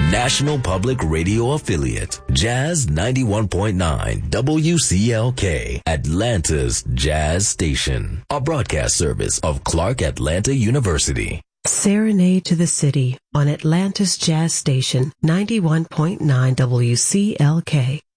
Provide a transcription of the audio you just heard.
National Public Radio affiliate, Jazz 91.9 WCLK, Atlanta's Jazz Station, a broadcast service of Clark Atlanta University. Serenade to the City on Atlanta's Jazz Station 91.9 WCLK.